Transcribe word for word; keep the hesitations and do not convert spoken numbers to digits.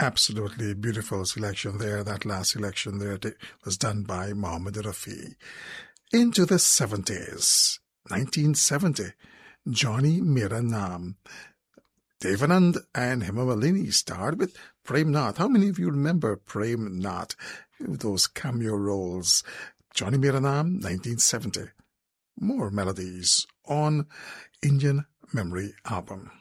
Absolutely beautiful selection there. That last selection there was done by Mohammed Rafi. Into the seventies, nineteen seventy, Johnny Mera Naam. Devanand and Hema Malini starred with Prem Nath. How many of you remember Prem Nath? Those cameo roles. Johnny Mera Naam, nineteen seventy. More melodies on Indian Memory album.